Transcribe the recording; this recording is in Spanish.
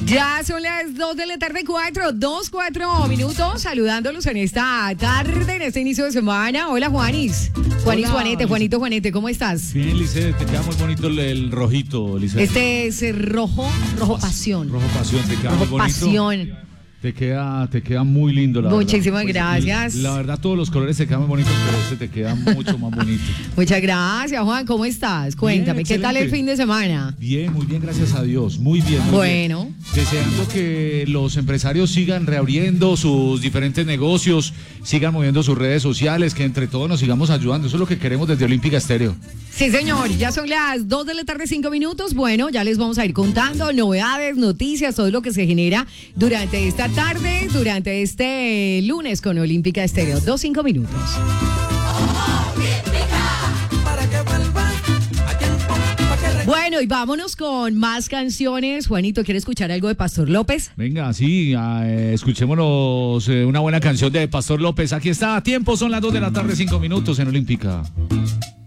Ya son las 2 de la tarde, 4 minutos, saludándolos en esta tarde, en este inicio de semana. Hola, Juanis. Juanis, Hola, Juanete, Juanito, Juanete, ¿cómo estás? Bien, Lice, te queda muy bonito el rojito, Lice. Este es rojo pasión. Rojo pasión, te queda muy Rojo bonito. pasión. Te queda muy lindo, la Muchísimas verdad. gracias. La verdad, todos los colores te quedan muy bonitos, pero este te queda mucho más bonito. Muchas gracias, Juan, ¿cómo estás? Cuéntame, ¿qué tal el excelente. fin de semana? Bien, muy bien, gracias a Dios. Muy bien. Muy Bueno. bien. Deseando que los empresarios sigan reabriendo sus diferentes negocios, sigan moviendo sus redes sociales, que entre todos nos sigamos ayudando. Eso es lo que queremos desde Olímpica Estéreo. Sí, señor, ya son las 2 de la tarde, 5 minutos. Bueno, ya les vamos a ir contando novedades, noticias, todo lo que se genera durante esta tarde, durante este lunes con Olímpica Estéreo. 2-5 minutos. Bueno, y vámonos con más canciones. Juanito, ¿quiere escuchar algo de Pastor López? Venga, sí, escuchémonos una buena canción de Pastor López. Aquí está, a tiempo, son las 2 de la tarde, 5 minutos en Olímpica.